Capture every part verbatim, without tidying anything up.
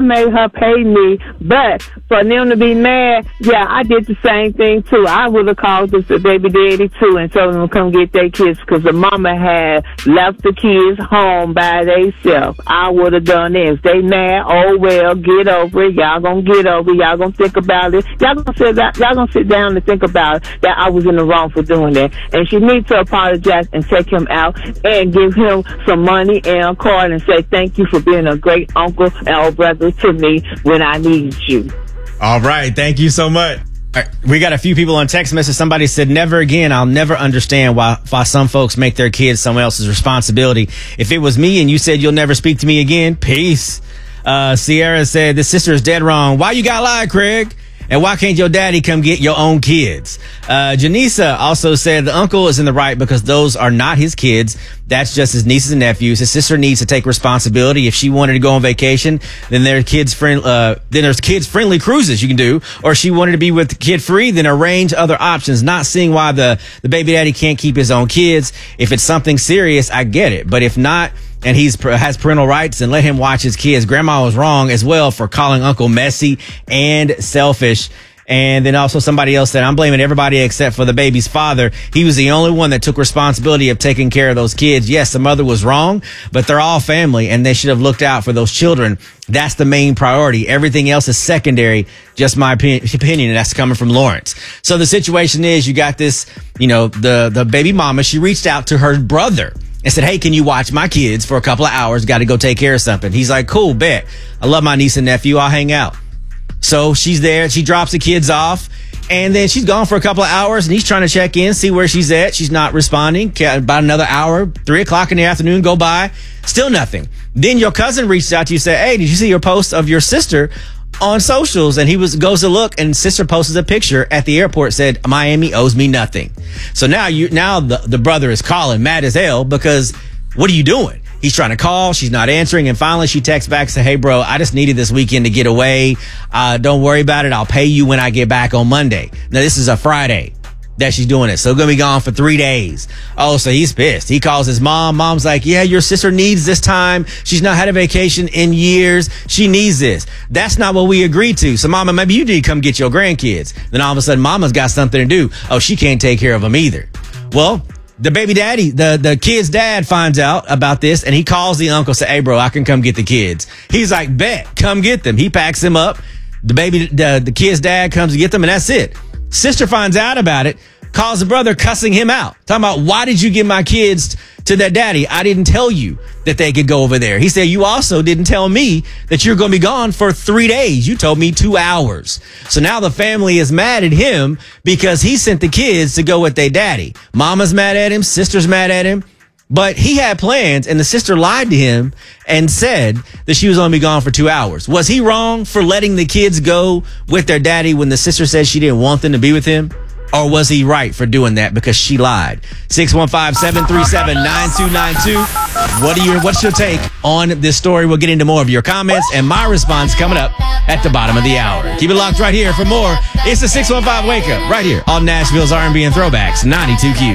made her pay me, but for them to be mad, yeah, I did the same thing too. I would have called this the baby daddy too and told them to come get their kids because the mama had left the kids home by themselves. I would have done this. They mad, oh well, get over it. Y'all gonna get over it. Y'all gonna think about it. Y'all gonna sit down, y'all gonna sit down and think about it, that I was in the wrong for doing that. And she needs to apologize and take him out and give him some money and a card and say thank you for being a great uncle and brother to me when I need you. All right. Thank you so much. Right, we got a few people on text message. Somebody said, never again. I'll never understand why, why some folks make their kids someone else's responsibility. If it was me and you said you'll never speak to me again, peace. Uh, Sierra said, this sister is dead wrong. Why you got lied, Craig? And why can't your daddy come get your own kids? Uh, Janisa also said the uncle is in the right because those are not his kids. That's just his nieces and nephews. His sister needs to take responsibility. If she wanted to go on vacation, then there's kids friend, uh, then there's kids friendly cruises you can do. Or she wanted to be with kid free, then arrange other options. Not seeing why the, the baby daddy can't keep his own kids. If it's something serious, I get it. But if not, and he's has parental rights, and let him watch his kids. Grandma was wrong as well for calling Uncle messy and selfish. And then also somebody else said, I'm blaming everybody except for the baby's father. He was the only one that took responsibility of taking care of those kids. Yes, the mother was wrong, but they're all family and they should have looked out for those children. That's the main priority. Everything else is secondary. Just my opinion. And that's coming from Lawrence. So the situation is you got this, you know, the, the baby mama, she reached out to her brother and said, hey, can you watch my kids for a couple of hours? Got to go take care of something. He's like, cool, bet. I love my niece and nephew. I'll hang out. So she's there. She drops the kids off. And then she's gone for a couple of hours. And he's trying to check in, see where she's at. She's not responding. About another hour, three o'clock in the afternoon go by. Still nothing. Then your cousin reached out to you and said, hey, did you see your post of your sister on socials? And he was goes to look, and sister posted a picture at the airport, said Miami owes me nothing. So now you now the, the brother is calling mad as hell because what are you doing? He's trying to call, she's not answering, and finally she texts back and says, hey bro, I just needed this weekend to get away. Uh don't worry about it. I'll pay you when I get back on Monday. Now this is a Friday that she's doing it, so gonna be gone for three days. Oh, so he's pissed. He calls his mom. Mom's like, yeah, your sister needs this time. She's not had a vacation in years. She needs this. That's not what we agreed to. So mama, maybe you need to come get your grandkids. Then all of a sudden mama's got something to do. Oh, she can't take care of them either. Well, the baby daddy, the, the kid's dad finds out about this and he calls the uncle, say, hey bro, I can come get the kids. He's like, bet, come get them. He packs them up. The baby, the, the kid's dad comes to get them and that's it. Sister finds out about it, calls the brother, cussing him out. Talking about, why did you give my kids to their daddy? I didn't tell you that they could go over there. He said, you also didn't tell me that you're going to be gone for three days. You told me two hours. So now the family is mad at him because he sent the kids to go with their daddy. Mama's mad at him. Sister's mad at him. But he had plans and the sister lied to him and said that she was only gone for two hours. Was he wrong for letting the kids go with their daddy when the sister said she didn't want them to be with him? Or was he right for doing that because she lied? six one five, seven three seven, nine two nine two. What are your, what's your take on this story? We'll get into more of your comments and my response coming up at the bottom of the hour. Keep it locked right here for more. It's the six one five Wake Up right here on Nashville's R and B and Throwbacks ninety-two Q.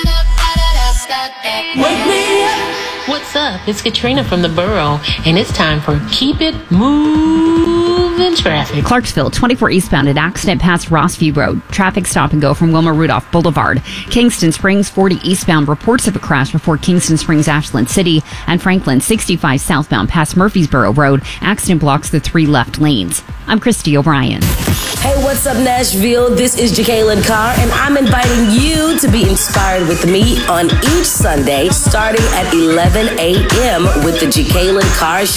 Wake me up. What's up? It's Katrina from the Borough, and it's time for Keep It Moving Traffic. Clarksville, twenty-four eastbound at accident past Rossview Road. Traffic stop and go from Wilma Rudolph Boulevard. Kingston Springs, forty eastbound. Reports of a crash before Kingston Springs, Ashland City. And Franklin, sixty-five southbound past Murfreesboro Road. Accident blocks the three left lanes. I'm Christy O'Brien. Hey, what's up, Nashville? This is Jacqueline Carr, and I'm inviting you to be inspired with me on each Sunday starting at eleven a.m. with the Jacqueline Carr Show.